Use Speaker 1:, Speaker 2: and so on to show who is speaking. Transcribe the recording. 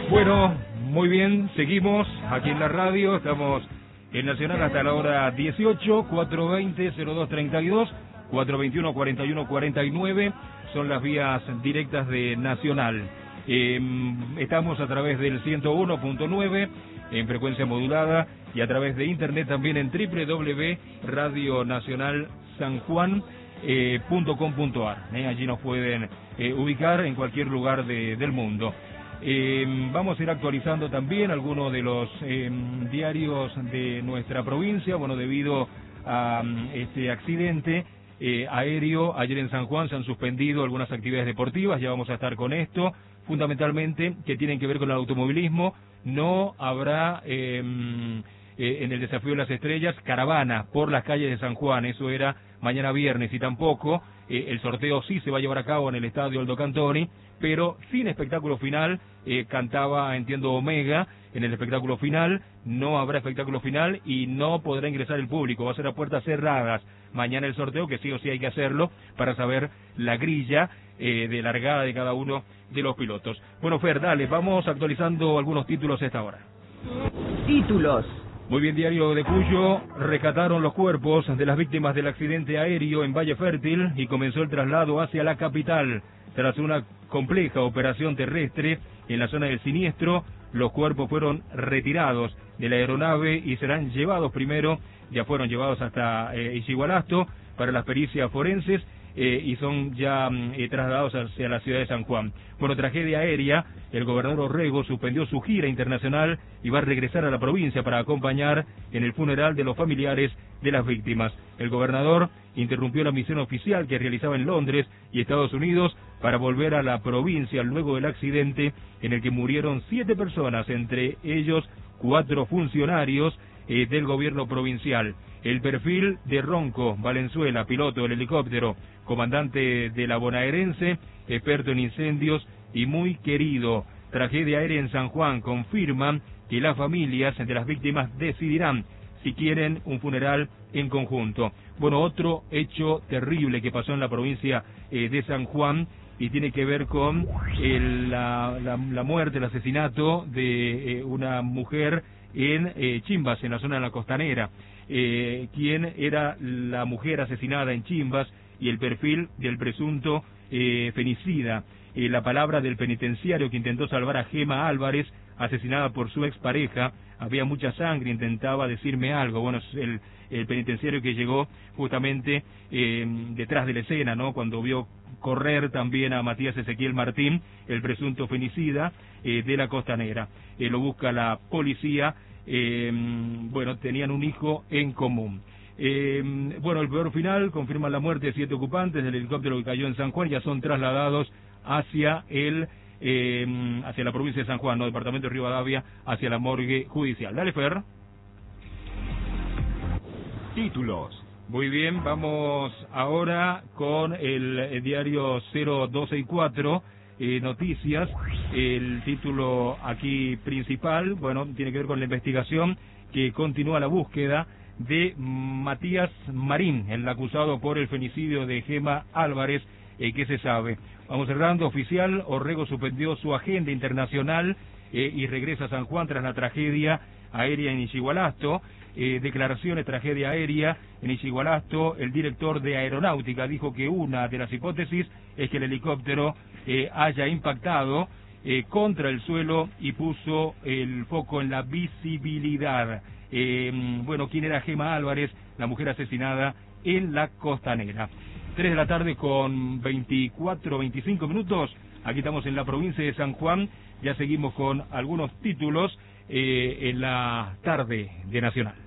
Speaker 1: Bueno, muy bien, seguimos aquí en la radio, estamos en Nacional hasta la hora 18, 420-0232, 421-4149, son las vías directas de Nacional. Estamos a través del 101.9 en frecuencia modulada y a través de internet también en www.radionacionalsanjuan.com.ar. Allí nos pueden ubicar en cualquier lugar del mundo. Vamos a ir actualizando también algunos de los diarios de nuestra provincia, bueno, debido a este accidente aéreo, ayer en San Juan se han suspendido algunas actividades deportivas, ya vamos a estar con esto, fundamentalmente que tienen que ver con el automovilismo. No habrá en el Desafío de las Estrellas caravana por las calles de San Juan, eso era mañana viernes, y tampoco el sorteo sí se va a llevar a cabo en el estadio Aldo Cantoni, pero sin espectáculo final. Cantaba, entiendo, Omega en el espectáculo final, no habrá espectáculo final y no podrá ingresar el público, va a ser a puertas cerradas mañana el sorteo, que sí o sí hay que hacerlo para saber la grilla de largada de cada uno de los pilotos. Bueno, Fer, dale, vamos actualizando algunos títulos a esta hora.
Speaker 2: Títulos.
Speaker 1: Muy bien, diario de Cuyo, rescataron los cuerpos de las víctimas del accidente aéreo en Valle Fértil y comenzó el traslado hacia la capital. Tras una compleja operación terrestre en la zona del siniestro, los cuerpos fueron retirados de la aeronave y serán llevados primero, ya fueron llevados hasta Ischigualasto para las pericias forenses y son ya trasladados hacia la ciudad de San Juan. Bueno, tragedia aérea, el gobernador Orrego suspendió su gira internacional y va a regresar a la provincia para acompañar en el funeral de los familiares de las víctimas. El gobernador interrumpió la misión oficial que realizaba en Londres y Estados Unidos para volver a la provincia luego del accidente en el que murieron 7 personas, entre ellos 4 funcionarios del gobierno provincial. El perfil de Ronco Valenzuela, piloto del helicóptero, comandante de la bonaerense, experto en incendios y muy querido. Tragedia aérea en San Juan, confirman que las familias de las víctimas decidirán si quieren un funeral en conjunto. Bueno, otro hecho terrible que pasó en la provincia de San Juan y tiene que ver con la muerte, el asesinato de una mujer en Chimbas, en la zona de la Costanera. ¿Quién era la mujer asesinada en Chimbas y el perfil del presunto fenicida? La palabra del penitenciario que intentó salvar a Gema Álvarez, asesinada por su expareja. Había mucha sangre, intentaba decirme algo. Bueno, es el penitenciario que llegó justamente detrás de la escena, ¿no? Cuando vio correr también a Matías Ezequiel Martín, el presunto fenicida de la Costanera. Lo busca la policía. Bueno, tenían un hijo en común. Bueno, el peor final confirma la muerte de 7 ocupantes del helicóptero que cayó en San Juan. Ya son trasladados hacia hacia la provincia de San Juan, no, departamento de Rivadavia, hacia la morgue judicial. Dale, Fer.
Speaker 2: Títulos.
Speaker 1: Muy bien, vamos ahora con el diario 0264, Noticias. El título aquí principal, bueno, tiene que ver con la investigación que continúa la búsqueda de Matías Marín, el acusado por el femicidio de Gema Álvarez. ¿Qué se sabe? Vamos cerrando. Oficial, Orrego suspendió su agenda internacional y regresa a San Juan tras la tragedia aérea en Ischigualasto. Declaraciones, tragedia aérea en Ischigualasto. El director de Aeronáutica dijo que una de las hipótesis es que el helicóptero haya impactado contra el suelo y puso el foco en la visibilidad. Bueno, ¿quién era Gema Álvarez, la mujer asesinada en la Costanera? 3 de la tarde con 25 minutos. Aquí estamos en la provincia de San Juan. Ya seguimos con algunos títulos en la tarde de Nacional.